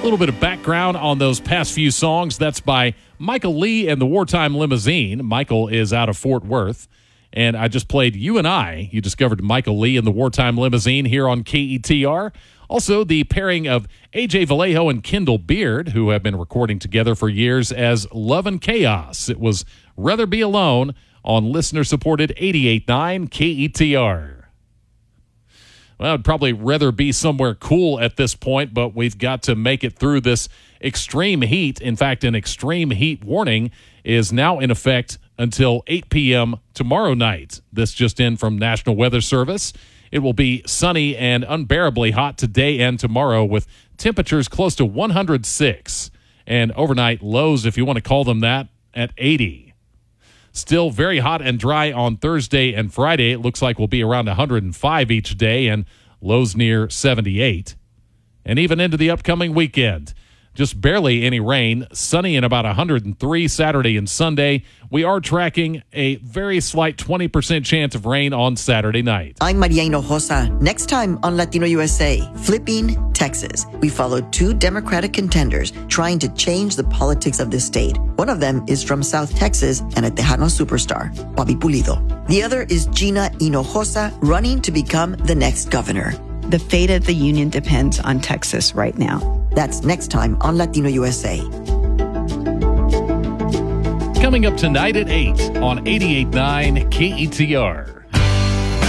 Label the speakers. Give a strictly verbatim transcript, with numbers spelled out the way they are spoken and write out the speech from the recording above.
Speaker 1: little bit of background on those past few songs. That's by Michael Lee and the Wartime Limousine. Michael is out of Fort Worth. And I just played You and I. You discovered Michael Lee and the Wartime Limousine here on K E T R. Also, the pairing of A J Vallejo and Kendall Beard, who have been recording together for years as Love and Chaos. It was Rather Be Alone on listener-supported eighty-eight point nine K E T R. Well, I'd probably rather be somewhere cool at this point, but we've got to make it through this extreme heat. In fact, an extreme heat warning is now in effect until eight p.m. tomorrow night. This just in from National Weather Service. It will be sunny and unbearably hot today and tomorrow with temperatures close to one hundred six and overnight lows, if you want to call them that, at eighty. Still very hot and dry on Thursday and Friday. It looks like we'll be around one hundred five each day and lows near seventy-eight. And even into the upcoming weekend, just barely any rain, sunny and about one hundred three Saturday and Sunday. We are tracking a very slight twenty percent chance of rain on Saturday night.
Speaker 2: I'm Maria Hinojosa. Next time on Latino U S A, flipping Texas. We followed two Democratic contenders trying to change the politics of the state. One of them is from South Texas and a Tejano superstar, Bobby Pulido. The other is Gina Hinojosa, running to become the next governor.
Speaker 3: The fate of the union depends on Texas right now.
Speaker 2: That's next time on Latino U S A.
Speaker 1: Coming up tonight at eight on eighty-eight point nine K E T R.